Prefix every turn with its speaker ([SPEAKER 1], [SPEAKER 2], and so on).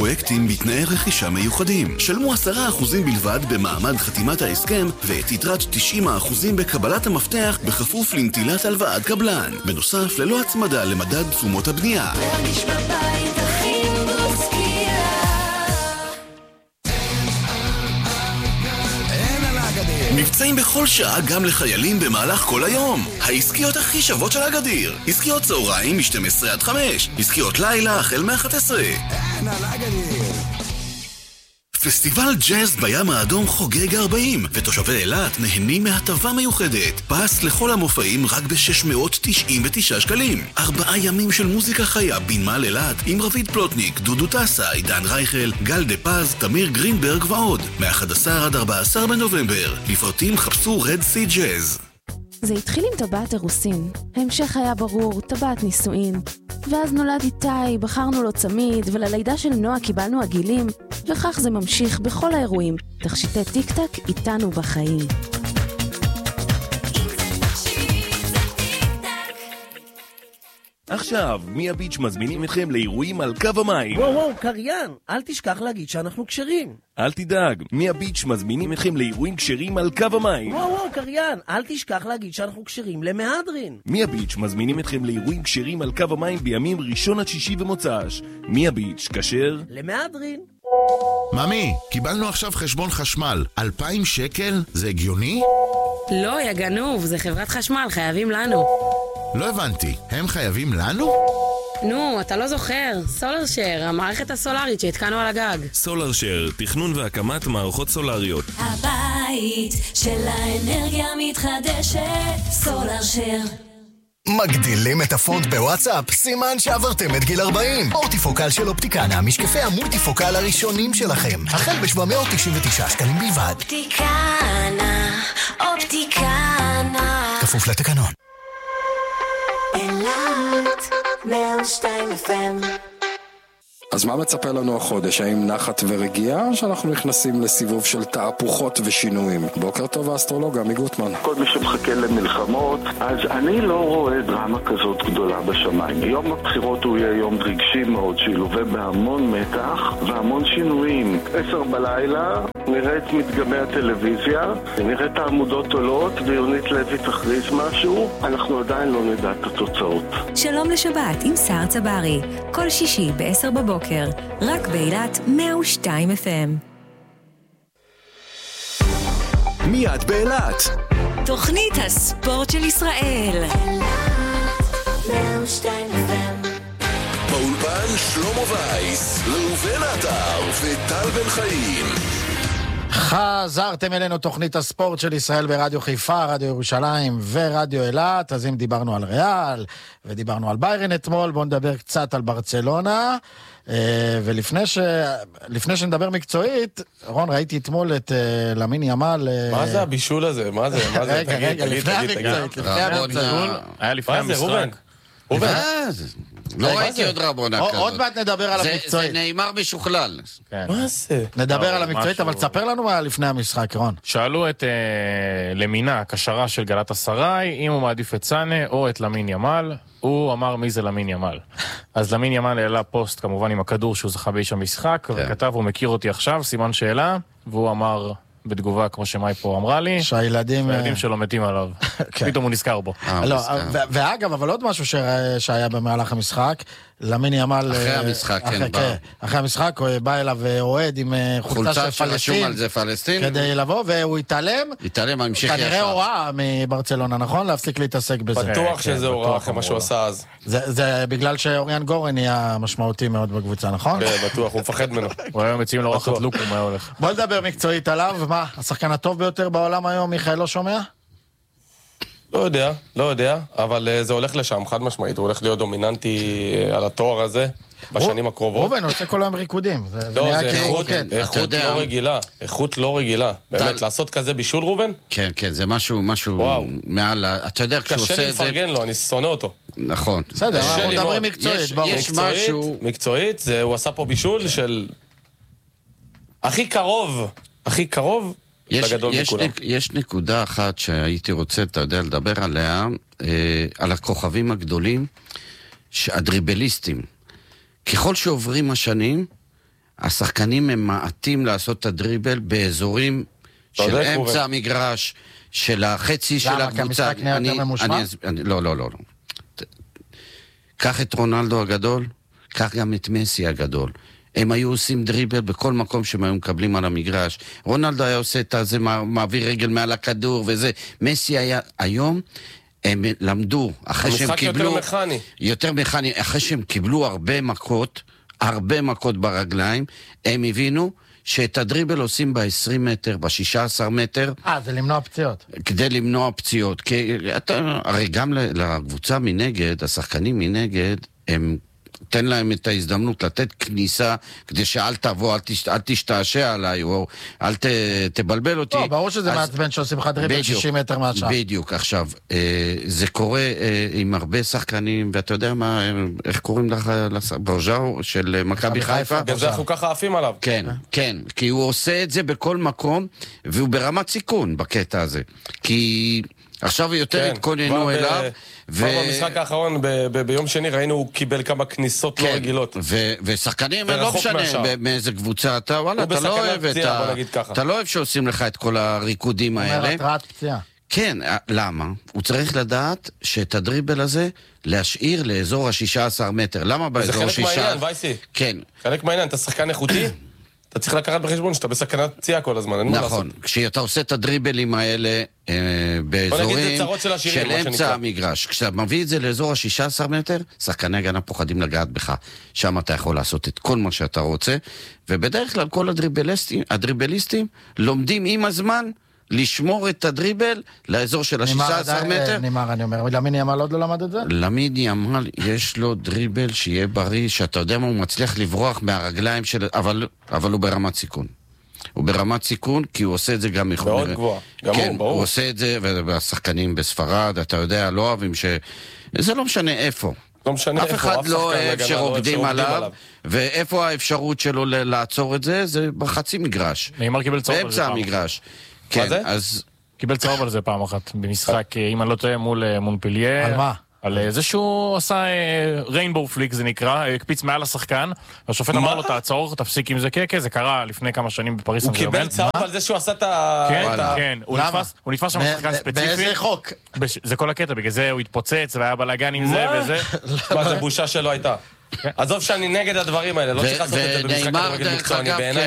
[SPEAKER 1] פרויקטים בתנאי רכישה מיוחדים. שלמו 10% בלבד במעמד חתימת ההסכם, ואת יתרת 90% בקבלת המפתח בכפוף לנטילת הלוואת קבלן. בנוסף, ללא הצמדה למדד תשומות הבנייה.
[SPEAKER 2] להרגיש בבית הכי בוסקיה.
[SPEAKER 1] מבצעים בכל שעה גם לחיילים במהלך כל היום. העסקיות הכי שוות של הגדיר. עסקיות צהריים מ-12 עד 5. עסקיות לילה החל מ-11.
[SPEAKER 3] אין על הגדיר.
[SPEAKER 1] פסטיבל ג'אז בים האדום חוגג 40, ותושבי אילת נהנים מהטבה מיוחדת. פס לכל המופעים רק ב-699 שקלים. 4 ימים של מוזיקה חיה בנמל אילת עם רביד פלוטניק, דודו טסה, עידן רייכל, גל דה פז, תמיר גרינברג ועוד. מ-11 עד 14 בנובמבר. לפרטים חפשו רד סי ג'אז.
[SPEAKER 4] זה התחיל עם טבעת אירוסין. ההמשך היה ברור, טבעת נישואין. ואז נולד איתי, בחרנו לו צמיד, וללידה של נועה קיבלנו עגילים, וכך זה ממשיך בכל האירועים. תכשיטי טיק טק איתנו בחיים.
[SPEAKER 5] עכשיו, מיה ביץ' מזמינים אתכם לאירועים על קו המים.
[SPEAKER 6] וואו, קריין, אל תשכח להגיד שאנחנו קשרים.
[SPEAKER 5] אל תדאג, מיה ביץ' מזמינים אתכם לאירועים קשרים על קו המים.
[SPEAKER 6] וואו, קריין, אל תשכח להגיד שאנחנו קשרים למהדרין.
[SPEAKER 5] מיה ביץ' מזמינים אתכם לאירועים קשרים על קו המים בימים ראשון עד שישי ומוצ"ש. מיה ביץ', כשר
[SPEAKER 6] למהדרין.
[SPEAKER 7] ממי, קיבלנו עכשיו חשבון חשמל. 2,000 שקל? זה הגיוני?
[SPEAKER 8] לא, יא גנוב, זה חברת חשמל, חייבים לנו.
[SPEAKER 7] לא הבנתי, הם חייבים לנו?
[SPEAKER 8] נו, אתה לא זוכר, סולר שר, המערכת הסולרית שהתקנו על הגג.
[SPEAKER 5] סולר שר, תכנון והקמת מערכות סולריות.
[SPEAKER 2] הבית של האנרגיה מתחדשת, סולר שר.
[SPEAKER 9] מגדילים את הפונט בוואטסאפ? סימן שעברתם את גיל 40. אורטיפוקל של אופטיקנה, משקפי המולטיפוקל הראשונים שלכם. החל ב-799 שקלים בלבד.
[SPEAKER 2] אופטיקנה, אופטיקנה.
[SPEAKER 9] כפוף לתקנון.
[SPEAKER 2] אילת, 102 FM.
[SPEAKER 10] אז מה מצפה לנו החודש? האם נחת ורגיעה, או שאנחנו נכנסים לסיבוב של תהפוכות ושינויים? בוקר טוב, האסטרולוג עמי גוטמן.
[SPEAKER 11] כל מי שמחכה למלחמות, אז אני לא רואה דרמה כזאת גדולה בשמיים. יום הבחירות הוא יהיה יום רגשי מאוד, שילווה בהמון מתח והמון שינויים. 10 בלילה, נראה את מדגמי הטלוויזיה, נראה את העמודות עולות, ויונית לוי תכריז משהו, אנחנו עדיין לא נדע את התוצאות.
[SPEAKER 12] שלום לשבת עם סער צברי, כל שישי ב-10 בבוקר. רק באילת 102 FM.
[SPEAKER 1] מיד באילת.
[SPEAKER 12] תוכנית הספורט של ישראל.
[SPEAKER 2] 102 FM.
[SPEAKER 1] באולפן שלמה וייס, ראובן עטר וטל בן חיים.
[SPEAKER 13] חזרתם אלינו תוכנית הספורט של ישראל ברדיו חיפה, רדיו ירושלים ורדיו אילת. אז אם דיברנו על ריאל ודיברנו על ביירן אתמול, בואו נדבר קצת על ברצלונה. ולפני שנדבר מקצועית, רון, ראיתי אתמול את למין ימל.
[SPEAKER 14] מה זה הבישול הזה? מה זה?
[SPEAKER 13] רגע, לפני המקצועית.
[SPEAKER 14] היה לפני המשחק.
[SPEAKER 15] לא ראיתי עוד רבונה כזאת.
[SPEAKER 13] עוד מעט נדבר על המקצועית.
[SPEAKER 15] זה נאמר משוכלל.
[SPEAKER 14] מה זה?
[SPEAKER 13] נדבר על המקצועית, אבל תספר לנו מה לפני המשחק, רון.
[SPEAKER 14] שאלו את למינה, הקשרה של גלת הסריי, אם הוא מעדיף את סאנה או את למין ימל. הוא אמר מי זה למין ימל. אז למין ימל העלה פוסט כמובן עם הכדור שהוא זכה באיש המשחק, וכתב הוא מכיר אותי עכשיו, סימן שאלה, והוא אמר בתגובה, כמו שמאי פה אמרה לי, שהילדים שלו מתים עליו. פתאום הוא נזכר בו.
[SPEAKER 13] ואגב, אבל עוד משהו שהיה במהלך המשחק, למין ימל
[SPEAKER 15] אחרי המשחק,
[SPEAKER 13] אחרי המשחק הוא בא אליו אוהד עם חולצה של פלסטין כדי לבוא, והוא התעלם, כנראה הוראה מברצלונה, נכון? להפסיק להתעסק בזה.
[SPEAKER 14] בטוח שזה הוראה אחרי מה שהוא עשה אז.
[SPEAKER 13] זה בגלל שאוריאן גורן נהיה משמעותי מאוד בקבוצה, נכון?
[SPEAKER 14] כן, בטוח, הוא מפחד ממנו. הוא היום מציעים לו רחת לוק, הוא מה הולך.
[SPEAKER 13] בוא נדבר מקצועית עליו, מה, השחקן הטוב ביותר בעולם היום, מיכאל לא שומע?
[SPEAKER 14] לא יודע, אבל זה הולך לשם, חד משמעית, הוא הולך להיות דומיננטי על התואר הזה בשנים הקרובות.
[SPEAKER 13] רובן עושה כל היום ריקודים.
[SPEAKER 14] לא, זה איכות לא רגילה, איכות לא רגילה. באמת, לעשות כזה בישול רובן?
[SPEAKER 15] כן, זה משהו מעל, אתה יודע, כשהוא עושה את זה...
[SPEAKER 14] קשה לי לפרגן לו, אני שונא אותו.
[SPEAKER 15] נכון.
[SPEAKER 13] בסדר, אנחנו מדברים מקצועית.
[SPEAKER 15] יש משהו...
[SPEAKER 14] מקצועית, הוא עשה פה בישול של... הכי קרוב...
[SPEAKER 15] יש נקודה אחת שהייתי רוצה, אתה יודע, לדבר עליה, על הכוכבים הגדולים, הדריבליסטים. ככל שעוברים השנים, השחקנים הם מעטים לעשות את הדריבל באזורים של אמצע המגרש, של החצי של הקבוצה.
[SPEAKER 13] למה? כי המשחק נהיה יותר ממושמע?
[SPEAKER 15] לא. קח את רונלדו הגדול, קח גם את מסי הגדול. הם היו עושים דריבל בכל מקום שהם היו מקבלים על המגרש. רונלדו היה עושה את זה, מעביר רגל מעל הכדור וזה. מסי היה, היום הם למדו, אחרי שהם קיבלו...
[SPEAKER 16] המשחק יותר מכני.
[SPEAKER 15] יותר מכני, אחרי שהם קיבלו הרבה מכות ברגליים, הם הבינו שאת הדריבל עושים ב-20 מטר, ב-16 מטר.
[SPEAKER 13] זה למנוע פציעות.
[SPEAKER 15] כדי למנוע פציעות. כי הרי גם לקבוצה מנגד, השחקנים מנגד, הם... תן להם את ההזדמנות לתת כניסה, כדי שאל תבוא, אל תשתעשע עליי, או אל תבלבל אותי.
[SPEAKER 13] לא, ברור שזה מעצבן שעושים לך דריבל 60 מטר מהשעה.
[SPEAKER 15] בדיוק, עכשיו, זה קורה עם הרבה שחקנים, ואתה יודע מה, איך קוראים לך, בוז'או של מכבי חיפה?
[SPEAKER 16] גם זה אנחנו ככה עפים עליו.
[SPEAKER 15] כן, כי הוא עושה את זה בכל מקום, והוא ברמת סיכון בקטע הזה. כי... עכשיו יותר התכוננו אליו.
[SPEAKER 16] כבר במשחק האחרון, ביום שני, ראינו הוא קיבל כמה כניסות לא רגילות.
[SPEAKER 15] ושחקנים, לא משנה מאיזה קבוצה אתה, וואלה, אתה לא אוהב אתה לא אוהב שעושים לך את כל הריקודים האלה.
[SPEAKER 13] אומר, התרעת פציעה.
[SPEAKER 15] כן, למה? הוא צריך לדעת שאת הדריבל הזה להשאיר לאזור ה-16 מטר. למה באזור 16?
[SPEAKER 16] זה חלק מהעניין, וייסי.
[SPEAKER 15] כן.
[SPEAKER 16] חלק מהעניין, אתה שחקן איכותי? אתה צריך לקחת בחשבון שאתה בסכנת פציעה כל הזמן.
[SPEAKER 15] נכון, כשאתה עושה את הדריבלים האלה באזורים של אמצע המגרש, כשאתה מביא את זה לאזור ה-16 מטר, שחקני הגנה פוחדים לגעת בך. שם אתה יכול לעשות את כל מה שאתה רוצה, ובדרך כלל כל הדריבליסטים לומדים עם הזמן לשמור את הדריבל לאזור של ה-16 מטר.
[SPEAKER 13] נימר, אני אומר, למין ימל עוד לא למד את זה?
[SPEAKER 15] למין ימל יש לו דריבל שיהיה בריא, שאתה יודע מה הוא מצליח לברוח מהרגליים של... אבל הוא ברמת סיכון. הוא ברמת סיכון, כי הוא עושה את זה גם מחוץ.
[SPEAKER 16] מאוד גבוה. גם
[SPEAKER 15] כן,
[SPEAKER 16] ברור.
[SPEAKER 15] הוא עושה את זה, והשחקנים בספרד, אתה יודע, לא אוהבים ש... זה לא משנה איפה.
[SPEAKER 16] לא משנה
[SPEAKER 15] אף אחד לא אוהב שרוקדים עליו, ואיפה האפשרות שלו לעצור את זה? זה בחצי מגרש.
[SPEAKER 14] נימר קיבל צהוב על זה
[SPEAKER 15] באמצע המגרש. כן, אז...
[SPEAKER 14] קיבל צהוב על זה פעם אחת, במשחק, אם אני לא טועה, מול מונפליה.
[SPEAKER 13] על מה?
[SPEAKER 14] על זה שהוא עשה ריינבואו פליק, זה נקרא, הקפיץ מעל השחקן, והשופט אמר לו, תעצור, תפסיק עם זה, כן, זה קרה לפני כמה שנים בפריס סן ז'רמן.
[SPEAKER 16] הוא קיבל צהוב על זה שהוא עשה את ה...
[SPEAKER 14] כן, הוא נתפס שם שחקן ספציפי.
[SPEAKER 13] באיזה חוק?
[SPEAKER 14] זה כל הקטע, בגלל זה הוא התפוצץ, והיה בלגן עם זה וזה.
[SPEAKER 16] מה, זה בושה שלו הייתה. עזוב שאני נגד הדברים האלה, לא צריך לעשות את זה במשחק נגד מקצועני, בעיניי